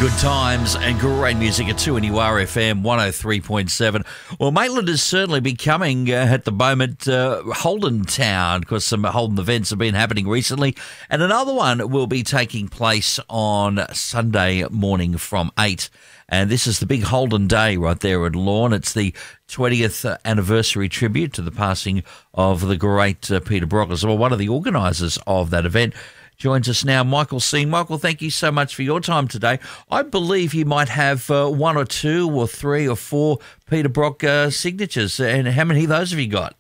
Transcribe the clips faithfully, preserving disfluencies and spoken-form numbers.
Good times and great music at two N U R F M one oh three point seven. Well, Maitland is certainly becoming, uh, at the moment, uh, Holden Town, because some Holden events have been happening recently. And another one will be taking place on Sunday morning from eight. And this is the big Holden Day right there at Lorne. It's the twentieth anniversary tribute to the passing of the great uh, Peter Brock. Well, one of the organisers of that event joins us now, Michael Singh. Michael, thank you so much for your time today. I believe you might have uh, one or two or three or four Peter Brock uh, signatures. And how many of those have you got?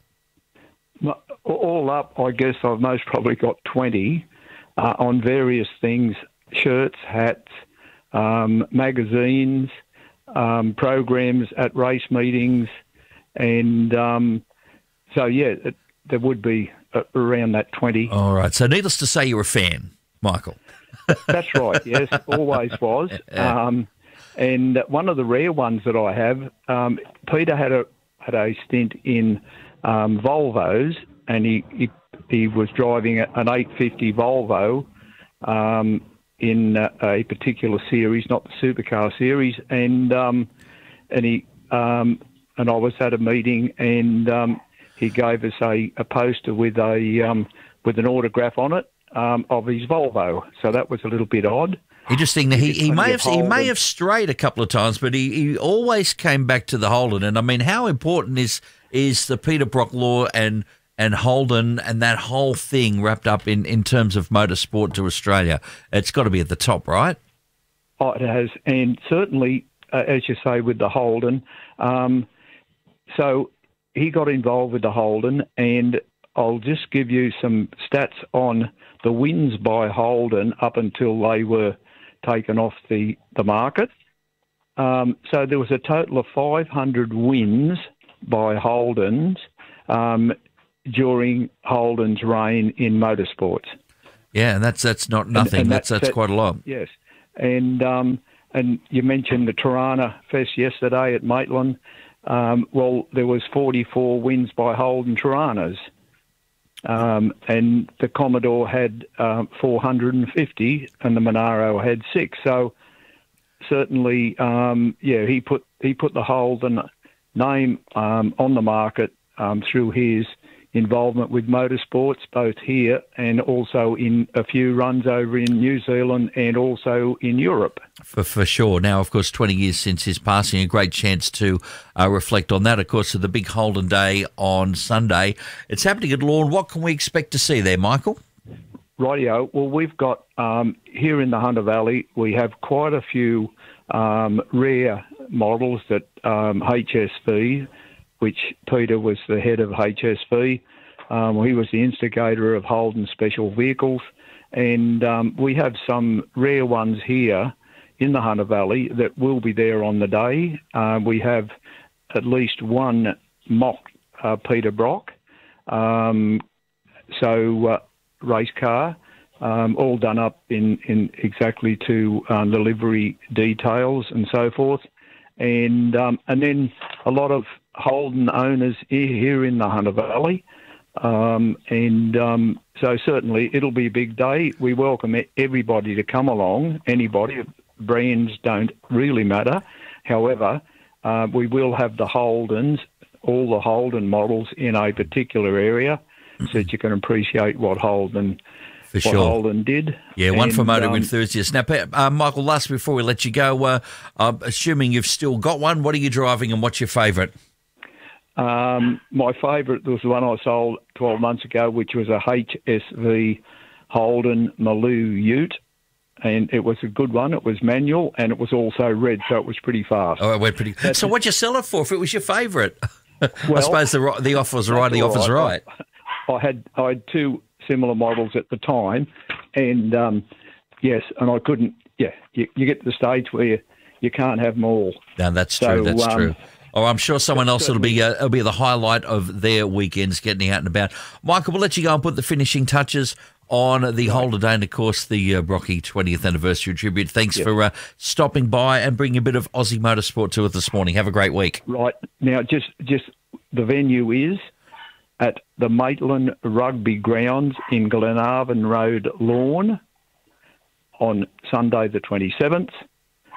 All up, I guess I've most probably got twenty uh, on various things, shirts, hats, um, magazines, um, programs at race meetings. And um, so, yeah, it, there would be around that twenty. All right. So needless to say, you're a fan, Michael. That's right, yes. Always was. Um, and one of the rare ones that I have, um, Peter had a had a stint in um, Volvos, and he, he he was driving an eight fifty Volvo um, in a, a particular series, not the supercar series, and um, and he um, and I was at a meeting, and um, he gave us a, a poster with a um, with an autograph on it um, of his Volvo. So that was a little bit odd. Interesting. He, he may have he may have strayed a couple of times, but he, he always came back to the Holden. And I mean, how important is is the Peter Brock law and and Holden and that whole thing wrapped up in, in terms of motorsport to Australia? It's got to be at the top, right? Oh, it has, and certainly, uh, as you say, with the Holden. Um, so. He got involved with the Holden, and I'll just give you some stats on the wins by Holden up until they were taken off the, the market. Um, so there was a total of five hundred wins by Holdens um, during Holden's reign in motorsports. Yeah, and that's that's not nothing. And, and that's, that's that's quite a lot. Yes, and um, and you mentioned the Tirana Fest yesterday at Maitland. Um, well, there was forty-four wins by Holden Tiranas, um, and the Commodore had uh, four hundred fifty, and the Monaro had six. So certainly, um, yeah, he put he put the Holden name um, on the market um, through his involvement with motorsports, both here and also in a few runs over in New Zealand and also in Europe. For, for sure. Now, of course, twenty years since his passing, a great chance to uh, reflect on that. Of course, the big Holden Day on Sunday. It's happening at Lorne. What can we expect to see there, Michael? Rightio. Well, we've got, um, here in the Hunter Valley, we have quite a few um, rare models that um, H S V, which Peter was the head of H S V. Um, he was the instigator of Holden Special Vehicles. And um, we have some rare ones here in the Hunter Valley that will be there on the day. Uh, we have at least one mock uh, Peter Brock, um, so uh, race car, um, all done up in, in exactly to uh, the livery details and so forth. And um, and then a lot of Holden owners here in the Hunter Valley. Um, and um, so certainly it'll be a big day. We welcome everybody to come along, anybody. Brands don't really matter. However, uh, we will have the Holdens, all the Holden models in a particular area so that you can appreciate what Holden For what sure. Holden did. Yeah, one and, for motor um, enthusiasts. Now, uh, Michael, last before we let you go, uh, uh, assuming you've still got one, what are you driving and what's your favourite? Um, my favourite was the one I sold twelve months ago, which was a H S V Holden Maloo Ute, and it was a good one. It was manual, and it was also red, so it was pretty fast. Oh, it went pretty. So what'd you sell it for if it was your favourite? Well, I suppose the the offer's right. The offer's right. I, I had I had two similar models at the time, and um, yes, and I couldn't. Yeah, you, you get to the stage where you, you can't have them all. No, that's So, true. That's um, true. Oh, I'm sure someone else will be uh, it'll be the highlight of their weekends, getting out and about. Michael, we'll let you go and put the finishing touches on the Holden Day and, of course, the uh, Brocky twentieth anniversary tribute. Thanks Yep. for uh, stopping by and bringing a bit of Aussie motorsport to us this morning. Have a great week. Right now, just just the venue is at the Maitland Rugby Grounds in Glenarvan Road, Lorne, on Sunday the twenty-seventh.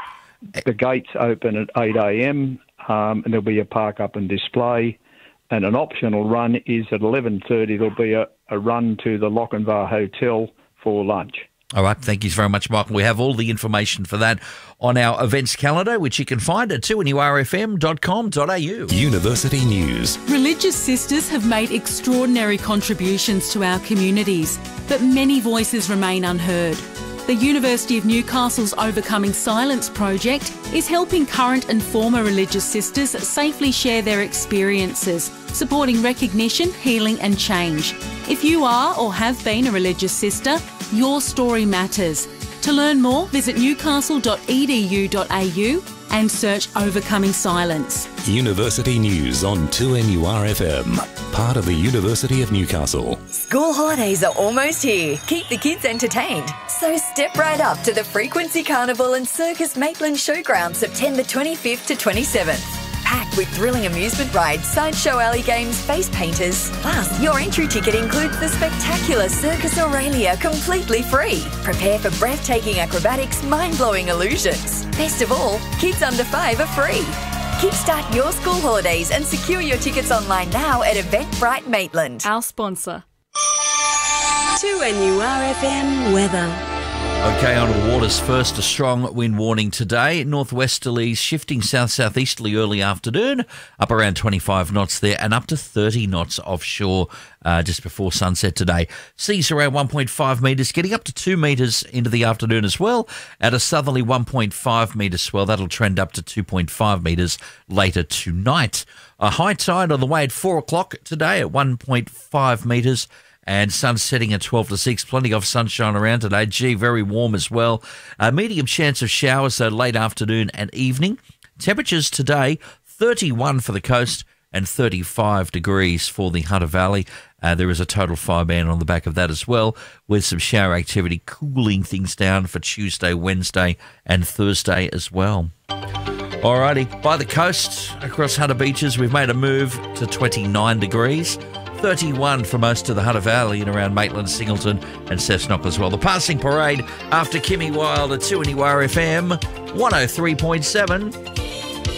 the gates open at eight a.m. Um, and there'll be a park up and display. And an optional run is at eleven thirty. There'll be a, a run to the Lochinvar Hotel for lunch. All right, thank you very much, Michael. We have all the information for that on our events calendar, which you can find at two N U R F M dot com dot a u. University News. Religious sisters have made extraordinary contributions to our communities, but many voices remain unheard. The University of Newcastle's Overcoming Silence project is helping current and former religious sisters safely share their experiences, supporting recognition, healing and change. If you are or have been a religious sister, your story matters. To learn more, visit newcastle dot e d u dot a u and search Overcoming Silence. University News on two N U R F M, part of the University of Newcastle. School holidays are almost here. Keep the kids entertained. So step right up to the Frequency Carnival and Circus Maitland Showground September twenty-fifth to twenty-seventh. Packed with thrilling amusement rides, sideshow alley games, face painters. Plus, your entry ticket includes the spectacular Circus Aurelia completely free. Prepare for breathtaking acrobatics, mind-blowing illusions. Best of all, kids under five are free. Kickstart your school holidays and secure your tickets online now at Eventbrite Maitland. Our sponsor. two N U R F M weather. Okay, on to the waters first. A strong wind warning today. Northwesterlies shifting south-southeasterly early afternoon, up around twenty-five knots there, and up to thirty knots offshore uh, just before sunset today. Seas around one point five metres, getting up to two metres into the afternoon as well. At a southerly one point five metre swell, that'll trend up to two point five metres later tonight. A high tide on the way at four o'clock today at one point five metres. And sun setting at twelve to six. Plenty of sunshine around today. Gee, very warm as well. A medium chance of showers, though, late afternoon and evening. Temperatures today, thirty-one for the coast and thirty-five degrees for the Hunter Valley. Uh, there is a total fire ban on the back of that as well, with some shower activity cooling things down for Tuesday, Wednesday and Thursday as well. Alrighty, by the coast, across Hunter Beaches, we've made a move to twenty-nine degrees. thirty-one for most of the Hunter Valley and around Maitland, Singleton and Cessnock as well. The passing parade after Kimmy Wilde at two N U R F M one oh three point seven.